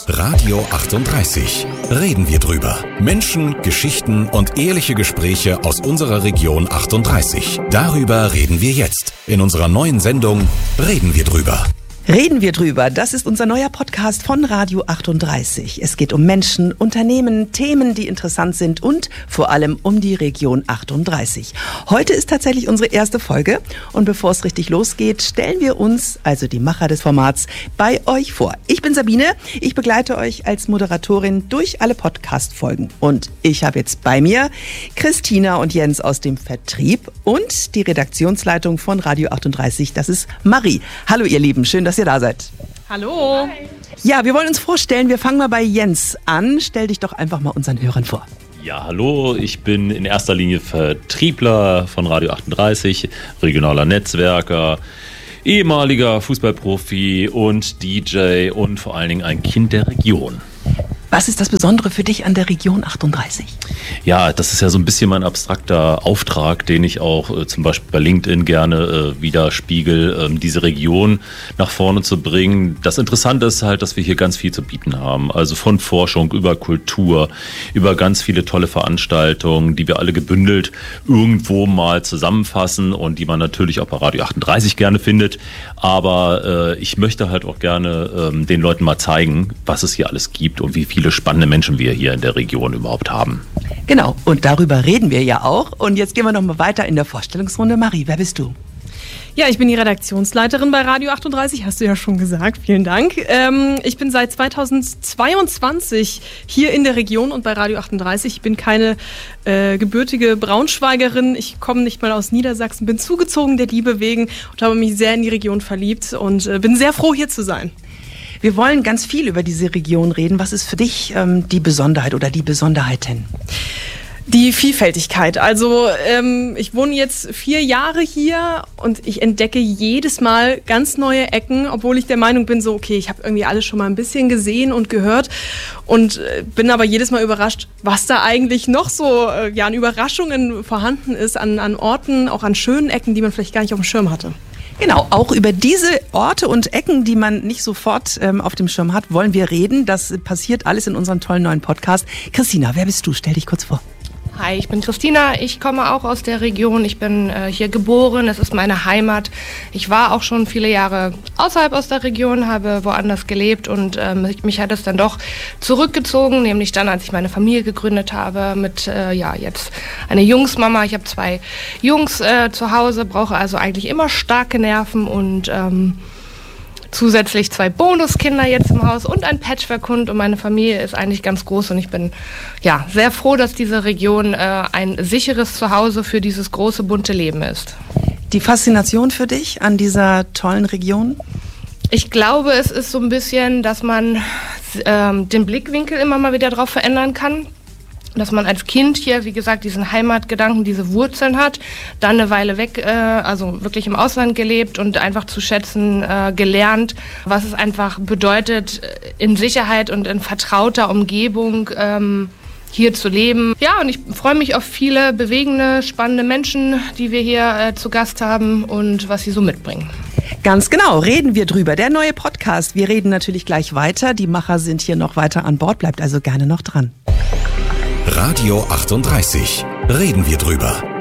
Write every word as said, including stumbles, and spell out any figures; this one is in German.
Radio achtunddreißig. Reden wir drüber. Menschen, Geschichten und ehrliche Gespräche aus unserer Region achtunddreißig. Darüber reden wir jetzt in unserer neuen Sendung Reden wir drüber. Reden wir drüber. Das ist unser neuer Podcast von Radio achtunddreißig. Es geht um Menschen, Unternehmen, Themen, die interessant sind und vor allem um die Region achtunddreißig. Heute ist tatsächlich unsere erste Folge und bevor es richtig losgeht, stellen wir uns, also die Macher des Formats, bei euch vor. Ich bin Sabine, ich begleite euch als Moderatorin durch alle Podcast-Folgen und ich habe jetzt bei mir Christina und Jens aus dem Vertrieb und die Redaktionsleitung von Radio achtunddreißig, das ist Marie. Hallo ihr Lieben, schön, dass ihr da seid. Hallo. Hi. Ja, wir wollen uns vorstellen. Wir fangen mal bei Jens an. Stell dich doch einfach mal unseren Hörern vor. Ja, hallo. Ich bin in erster Linie Vertriebler von Radio achtunddreißig, regionaler Netzwerker, ehemaliger Fußballprofi und D J und vor allen Dingen ein Kind der Region. Was ist das Besondere für dich an der Region achtunddreißig? Ja, das ist ja so ein bisschen mein abstrakter Auftrag, den ich auch äh, zum Beispiel bei LinkedIn gerne äh, widerspiegel, ähm, diese Region nach vorne zu bringen. Das Interessante ist halt, dass wir hier ganz viel zu bieten haben. Also von Forschung über Kultur, über ganz viele tolle Veranstaltungen, die wir alle gebündelt irgendwo mal zusammenfassen und die man natürlich auch bei Radio achtunddreißig gerne findet. Aber äh, ich möchte halt auch gerne äh, den Leuten mal zeigen, was es hier alles gibt und wie viele spannende Menschen wir hier in der Region überhaupt haben. Genau, und darüber reden wir ja auch. Und jetzt gehen wir noch mal weiter in der Vorstellungsrunde. Marie, wer bist du? Ja, ich bin die Redaktionsleiterin bei Radio achtunddreißig, hast du ja schon gesagt. Vielen Dank. Ähm, ich bin seit zweitausendzweiundzwanzig hier in der Region und bei Radio achtunddreißig. Ich bin keine äh, gebürtige Braunschweigerin. Ich komme nicht mal aus Niedersachsen, bin zugezogen der Liebe wegen und habe mich sehr in die Region verliebt und äh, bin sehr froh, hier zu sein. Wir wollen ganz viel über diese Region reden. Was ist für dich ähm, die Besonderheit oder die Besonderheiten? Die Vielfältigkeit. Also ähm, ich wohne jetzt vier Jahre hier und ich entdecke jedes Mal ganz neue Ecken, obwohl ich der Meinung bin, so okay, ich habe irgendwie alles schon mal ein bisschen gesehen und gehört und äh, bin aber jedes Mal überrascht, was da eigentlich noch so äh, ja, an Überraschungen vorhanden ist, an, an Orten, auch an schönen Ecken, die man vielleicht gar nicht auf dem Schirm hatte. Genau, auch über diese Orte und Ecken, die man nicht sofort ähm, auf dem Schirm hat, wollen wir reden. Das passiert alles in unserem tollen neuen Podcast. Christina, wer bist du? Stell dich kurz vor. Hi, ich bin Christina, ich komme auch aus der Region, ich bin äh, hier geboren, es ist meine Heimat. Ich war auch schon viele Jahre außerhalb aus der Region, habe woanders gelebt und äh, mich, mich hat es dann doch zurückgezogen, nämlich dann, als ich meine Familie gegründet habe mit, äh, ja, jetzt eine Jungsmama. Ich habe zwei Jungs äh, zu Hause, brauche also eigentlich immer starke Nerven und ähm, zusätzlich zwei Bonuskinder jetzt im Haus und ein Patchwork-Hund und meine Familie ist eigentlich ganz groß und ich bin ja sehr froh, dass diese Region äh, ein sicheres Zuhause für dieses große, bunte Leben ist. Die Faszination für dich an dieser tollen Region? Ich glaube, es ist so ein bisschen, dass man ähm, den Blickwinkel immer mal wieder drauf verändern kann. Dass man als Kind hier, wie gesagt, diesen Heimatgedanken, diese Wurzeln hat, dann eine Weile weg, äh, also wirklich im Ausland gelebt und einfach zu schätzen äh, gelernt, was es einfach bedeutet, in Sicherheit und in vertrauter Umgebung ähm, hier zu leben. Ja, und ich freue mich auf viele bewegende, spannende Menschen, die wir hier äh, zu Gast haben und was sie so mitbringen. Ganz genau, reden wir drüber. Der neue Podcast. Wir reden natürlich gleich weiter. Die Macher sind hier noch weiter an Bord, bleibt also gerne noch dran. Radio achtunddreißig. Reden wir drüber.